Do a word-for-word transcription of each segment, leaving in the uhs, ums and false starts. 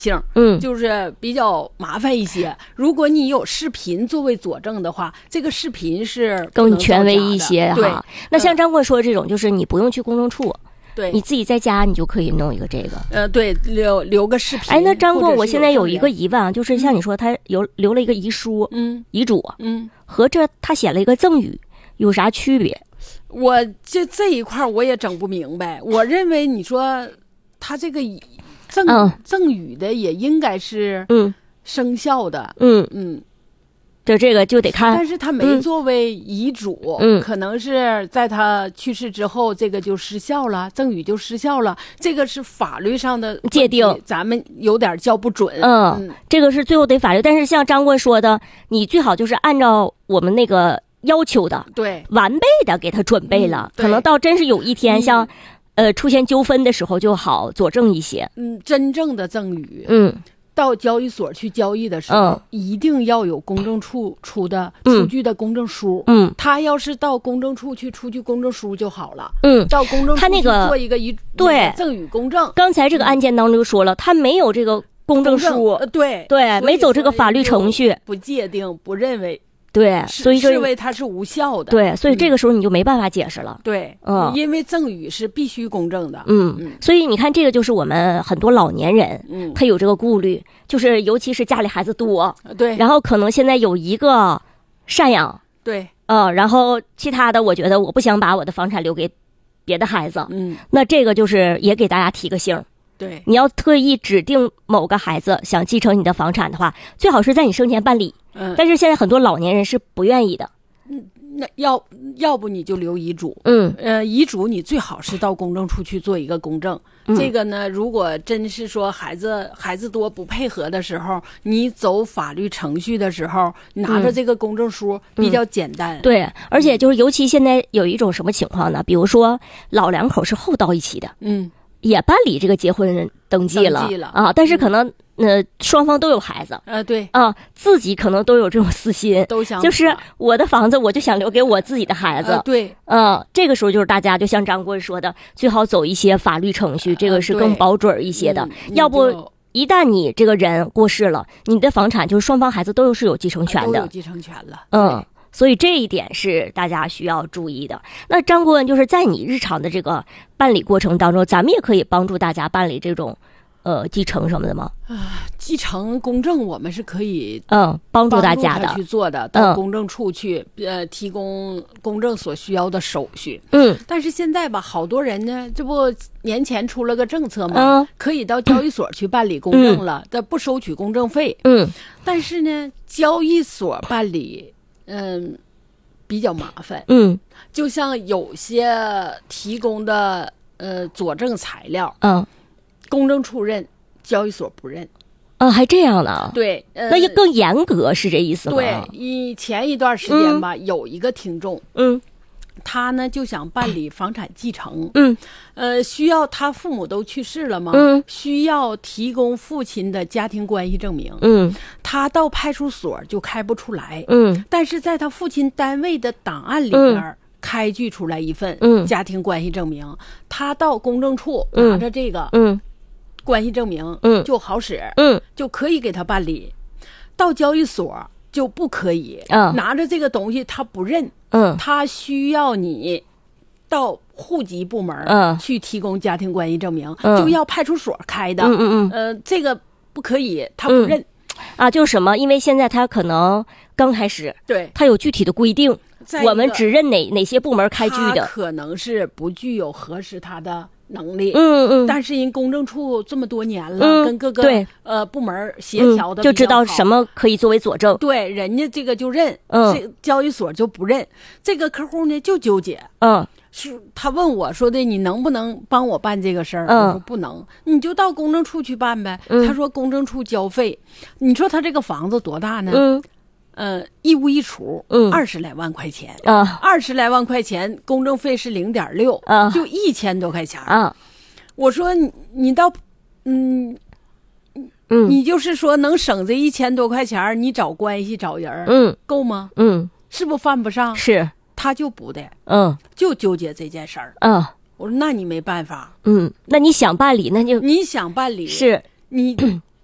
性， 嗯， 就是比较麻烦一些。如果你有视频作为佐证的话，这个视频是更权威一些对哈。那像张棍说的这种，就是你不用去公证处。 对， 你自己在家你就可以弄一个这个， 呃，对，留留个视频。 哎，那张棍，我现在有一个疑问啊，就是像你说他有留了一个遗书， 嗯， 遗嘱， 嗯， 和这他写了一个赠与有啥区别？ 我这这一块我也整不明白。我认为你说他这个赠、嗯、赠与的也应该是嗯生效的， 嗯嗯。 就这个就得看， 但是他没作为遗嘱， 嗯， 可能是在他去世之后，这个就失效了，赠与就失效了，这个是法律上的界定， 咱们有点叫不准。 嗯，嗯这个是最后得法律，但是像张棍说的，你最好就是按照我们那个要求的， 对， 完备的给他准备了， 嗯、 可能到真是有一天像，嗯、呃出现纠纷的时候就好佐证一些。 嗯，真正的赠与， 嗯。 到交易所去交易的时候， 嗯、 一定要有公证处出的出具的公证书。 嗯， 他要是到公证处去出具公证书就好了。 嗯， 到公证处他那个做一个遗对赠与公证。 刚才这个案件当中就说了，他没有这个公证书， 呃、对对，没走这个法律程序， 不界定，不认为。 对，所以视为它是无效的。 对，所以这个时候你就没办法解释了。 嗯、对， 嗯， 因为赠与是必须公证的。 嗯嗯，所以你看，这个就是我们很多老年人， 嗯， 他有这个顾虑，就是尤其是家里孩子多， 对， 然后可能现在有一个赡养， 对， 呃，然后其他的，我觉得我不想把我的房产留给别的孩子， 嗯， 那这个就是也给大家提个醒。 对， 你要特意指定某个孩子想继承你的房产的话，最好是在你生前办理。 嗯， 但是现在很多老年人是不愿意的。 嗯，那要要不你就留遗嘱。 嗯， 呃，遗嘱你最好是到公证处去做一个公证。 嗯、 这个呢，如果真是说孩子孩子多不配合的时候，你走法律程序的时候，拿着这个公证书、嗯、比较简单。 对，而且就是尤其现在有一种什么情况呢？比如说老两口是后到一起的。 嗯。 也办理这个结婚登记了, 登记了啊，但是可能、嗯、呃双方都有孩子， 呃对啊，自己可能都有这种私心， 都想就是我的房子我就想留给我自己的孩子， 呃、对， 嗯，这个时候就是大家就像张棍说的，最好走一些法律程序，这个是更保准一些的， 嗯、 要不一旦你这个人过世了，你的房产就是双方孩子都是有继承权的， 都有继承权了， 嗯。所以这一点是大家需要注意的。那张顾问就是在你日常的这个办理过程当中，咱们也可以帮助大家办理这种呃继承什么的吗？ 啊，继承公证我们是可以嗯帮助大家的去做的，到公证处去、嗯、呃提供公证所需要的手续。 嗯， 但是现在吧，好多人呢，这不年前出了个政策嘛， 嗯、 可以到交易所去办理公证了，但、嗯、不收取公证费。 嗯， 但是呢，交易所办理。嗯，比较麻烦。 嗯， 就像有些提供的呃佐证材料， 嗯， 公证处认，交易所不认。 啊，还这样呢？ 对，呃、 那也更严格，是这意思吗？ 对，以前一段时间吧，嗯、有一个听众， 嗯。 他呢就想办理房产继承， 嗯， 呃，需要他父母都去世了嘛， 嗯， 需要提供父亲的家庭关系证明， 嗯， 他到派出所就开不出来， 嗯， 但是在他父亲单位的档案里边开具出来一份， 嗯， 家庭关系证明，嗯、他到公证处拿着这个， 嗯， 关系证明， 嗯， 就好使， 嗯， 就可以给他办理，到交易所就不可以， 嗯， 拿着这个东西他不认。 嗯， 他需要你到户籍部门嗯去提供家庭关系证明， 嗯、 就要派出所开的。 嗯嗯嗯， 呃，这个不可以，他不认。 嗯、啊，就是什么？因为现在他可能刚开始， 对， 他有具体的规定，我们只认哪哪些部门开具的， 可能是不具有核实他的能力。 嗯嗯， 但是人公证处这么多年了， 嗯、 跟各个对呃部门协调的、 嗯，就知道什么可以作为佐证。 对，人家这个就认， 嗯， 这交易所就不认。这个客户呢就纠结， 嗯， 是他问我说的，你能不能帮我办这个事儿？ 嗯， 我说不能，你就到公证处去办呗。 嗯， 他说公证处交费，你说他这个房子多大呢？ 嗯。 呃，一屋一厨， 嗯， 二十来万块钱啊， 二十来万块钱，公证费是零点六啊， 就一千多块钱啊。 我说你你到，嗯， 嗯， 你就是说能省这一千多块钱，你找关系找人， 嗯， 够吗？ 嗯， 是不犯不上？ 是， 他就不的， 嗯， 就纠结这件事儿， 嗯， 我说那你没办法， 嗯，那你想办理，那就你想办理是你。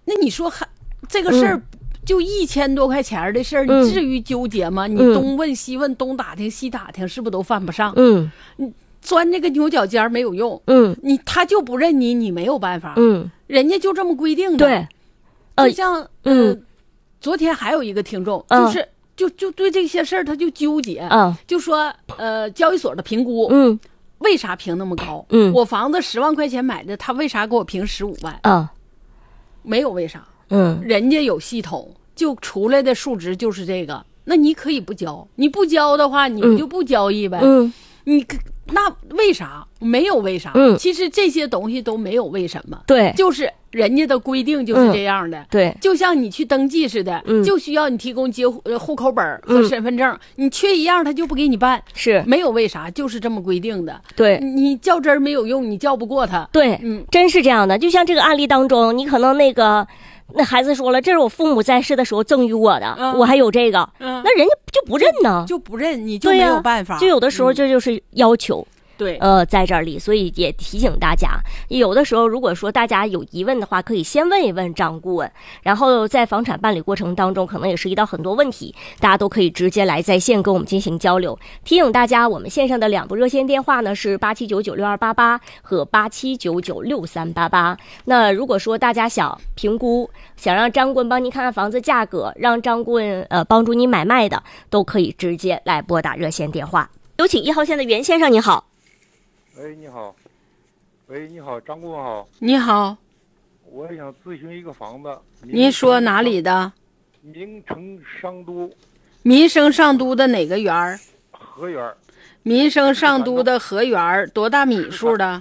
那你说还这个事儿、嗯、就一千多块钱的事儿， 嗯、 你至于纠结吗？ 嗯、 你东问西问，东打听西打听，是不是都犯不上？ 嗯， 你钻这个牛角尖没有用。 嗯， 你他就不认你，你没有办法。 嗯， 人家就这么规定的。 对， 就像嗯、 呃，昨天还有一个听众， 嗯、 就是就就对这些事儿他就纠结， 嗯， 就说呃，交易所的评估， 嗯。 为啥评那么高？ 嗯， 我房子十万块钱买的，他为啥给我评十五万？ 啊， 没有为啥。 嗯， 人家有系统，就出来的数值就是这个。那你可以不交，你不交的话，你们就不交易呗。 嗯， 你那为啥？没有为啥。 嗯， 其实这些东西都没有为什么。 对， 就是人家的规定就是这样的。 嗯、对， 就像你去登记似的， 嗯、 就需要你提供接户口本和身份证，嗯、你缺一样他就不给你办。 是没有为啥，就是这么规定的。 对， 你较真儿没有用，你较不过他。 对， 嗯， 真是这样的。就像这个案例当中，你可能那个那孩子说了，这是我父母在世的时候赠予我的， 嗯、 我还有这个， 嗯、 那人家就不认呢， 就, 就不认，你就没有办法。 啊、就有的时候这就是要求。 嗯对， 呃，在这里，所以也提醒大家，有的时候如果说大家有疑问的话，可以先问一问张顾问，然后在房产办理过程当中，可能也涉及到很多问题，大家都可以直接来在线跟我们进行交流。提醒大家，我们线上的两部热线电话呢是八七九九六二八八和八七九九六三八八。那如果说大家想评估，想让张顾问帮您看看房子价格，让张顾问呃帮助您买卖的，都可以直接来拨打热线电话。有请一号线的袁先生，你好。 喂，你好。喂，你好，张顾问好。 你好， 我想咨询一个房子。 您说哪里的？ 名城上都。 民生上都的哪个园儿？ 河园。 民生上都的河园多大米数的？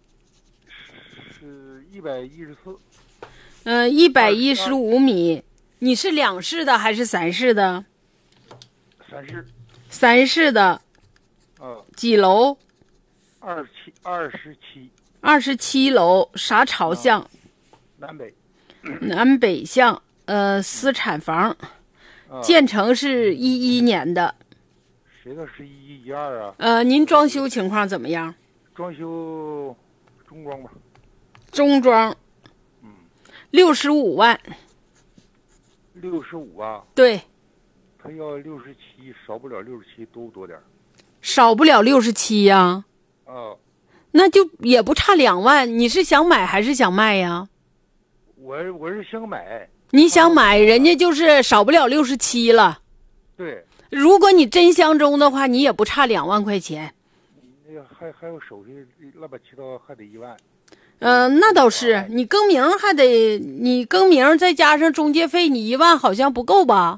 是一百一十四。 嗯，一百一十五米。你是两室的还是三室的？ 三室。 三室的。 嗯。 几楼？ 二十七，二十七， 二十七楼，啥朝向？ 南北， 南北向。呃，私产房，建成是一一年的。 谁的是一一二啊？ 呃，您装修情况怎么样？ 装修中装吧。 中装。 嗯。 六十五万。 六十五啊？ 对。 他要六十七，少不了六十七，多不多点？ 少不了六十七呀。 哦， 那就也不差两万。你是想买还是想卖呀？ 我我是想买。 你想买，人家就是少不了六十七了。 对。 如果你真相中的话，你也不差两万块钱。 那个还还有手续乱七八糟，还得一万。 嗯、呃，那倒是，你更名还得你更名再加上中介费，你一万好像不够吧？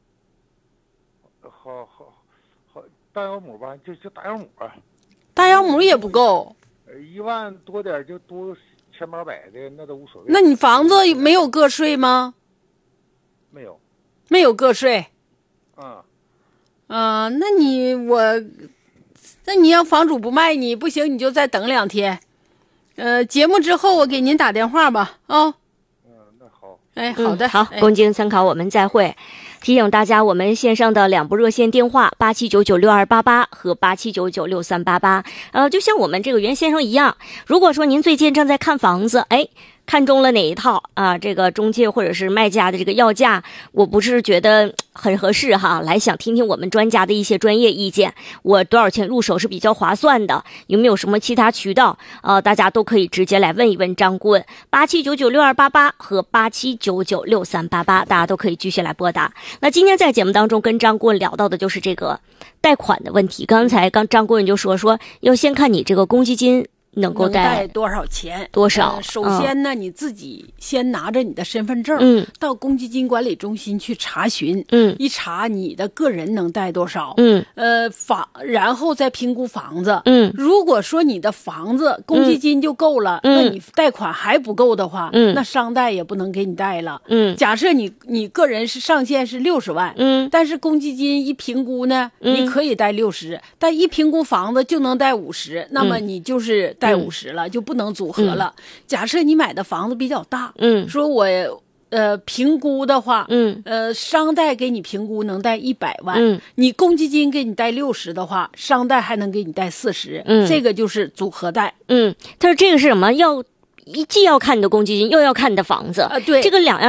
好好好，大腰母吧，就就大腰母啊。 大腰母也不够， 一万多点就多千八百的那都无所谓。 那你房子没有个税吗？ 没有， 没有个税。 嗯， 啊、呃，那你我，那你要房主不卖你不行，你就再等两天。呃，节目之后我给您打电话吧，啊、哦。 嗯，那好。 哎，好的， 嗯、好，供经参考，我们再会。提醒大家，我们线上的两部热线电话八七九九六二八八和八七九九六三八八，呃，就像我们这个袁先生一样，如果说您最近正在看房子，哎，看中了哪一套啊？这个中介或者是卖家的这个要价，我不是觉得很合适哈，来想听听我们专家的一些专业意见，我多少钱入手是比较划算的？有没有什么其他渠道？呃，大家都可以直接来问一问张顾问，八七九九六二八八和八七九九六三八八，大家都可以继续来拨打。那今天在节目当中跟张顾问聊到的就是这个贷款的问题。刚才刚张顾问就说说要先看你这个公积金能够贷, 贷多少钱？ 多少？ 呃、首先呢、嗯，你自己先拿着你的身份证， 嗯， 到公积金管理中心去查询， 嗯， 一查你的个人能贷多少， 嗯， 呃，房，然后再评估房子， 嗯， 如果说你的房子公积金就够了， 嗯、 那你贷款还不够的话， 嗯， 那商贷也不能给你贷了， 嗯， 假设你你个人是上限是六十万， 嗯， 但是公积金一评估呢， 嗯、 你可以贷六十，但一评估房子就能贷五十，那么你就是贷五十了， 嗯、 就不能组合了、嗯。假设你买的房子比较大， 嗯， 说我呃评估的话， 嗯， 呃商贷给你评估能贷一百万， 嗯， 你公积金给你贷六十的话，商贷还能给你贷四十， 嗯， 这个就是组合贷。 嗯，他说这个是什么？要一既要看你的公积金，又要看你的房子， 呃，对， 这个两样